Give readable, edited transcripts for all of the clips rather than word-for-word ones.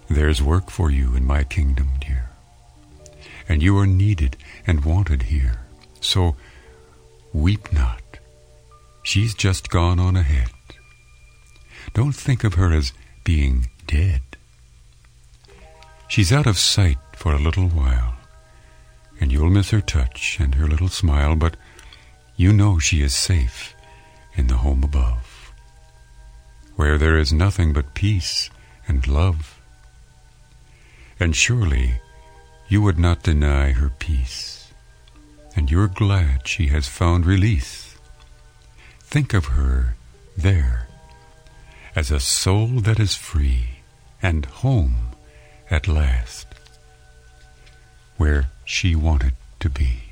There's work for you in my kingdom, dear, and you are needed and wanted here. So weep not. She's just gone on ahead. Don't think of her as being dead. She's out of sight for a little while, and you'll miss her touch and her little smile, but you know she is safe in the home above, where there is nothing but peace and love. And surely you would not deny her peace, and you're glad she has found release. Think of her there as a soul that is free and home at last, where she wanted to be.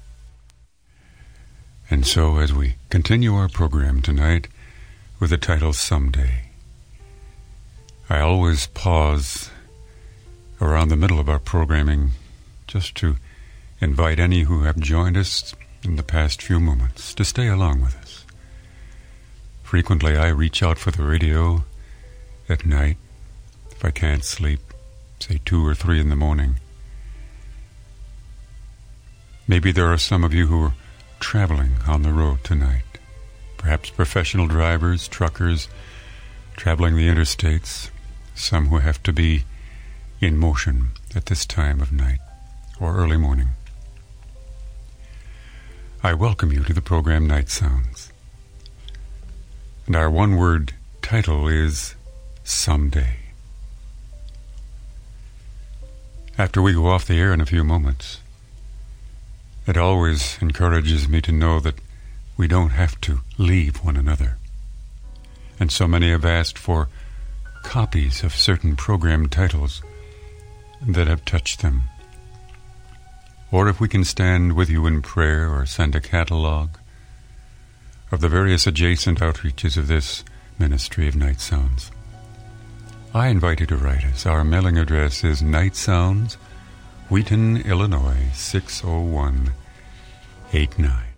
And so as we continue our program tonight with the title Someday, I always pause around the middle of our programming just to invite any who have joined us in the past few moments to stay along with us. Frequently I reach out for the radio at night if I can't sleep, say 2 or 3 in the morning. Maybe there are some of you who are traveling on the road tonight, perhaps professional drivers, truckers, traveling the interstates, some who have to be in motion at this time of night or early morning. I welcome you to the program Night Sounds. And our one-word title is Someday. After we go off the air in a few moments, it always encourages me to know that we don't have to leave one another. And so many have asked for copies of certain program titles that have touched them. Or if we can stand with you in prayer or send a catalog of the various adjacent outreaches of this ministry of Night Sounds. I invite you to write us. Our mailing address is Night Sounds, Wheaton, Illinois, 60189.